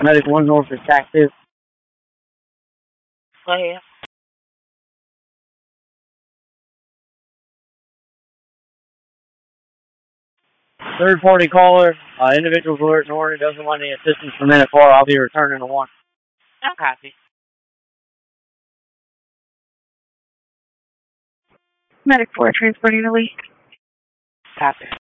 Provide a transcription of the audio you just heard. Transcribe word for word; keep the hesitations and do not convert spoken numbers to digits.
Medic one North is active. Go ahead. Third party caller, uh, individual's alert and order, doesn't want any assistance from minute four. I'll be returning to one. No copy. Medic four transporting to Lee. Copy.